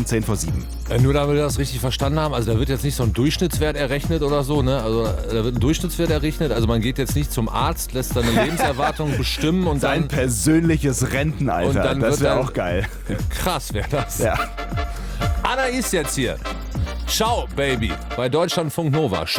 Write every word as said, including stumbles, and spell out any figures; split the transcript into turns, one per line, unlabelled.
um zehn vor sieben.
Äh, nur damit wir das richtig verstanden haben, also da wird jetzt nicht so ein Durchschnittswert errechnet oder so, ne? Also da wird ein Durchschnittswert errechnet, also man geht jetzt nicht zum Arzt, lässt seine Lebenserwartung bestimmen und
Sein
dann...
persönliches Rentenalter,
Und dann
das
wird
wäre
dann-
auch geil.
Krass wäre das.
Ja.
Anna ist jetzt hier. Ciao, Baby, bei Deutschlandfunk Nova. Schön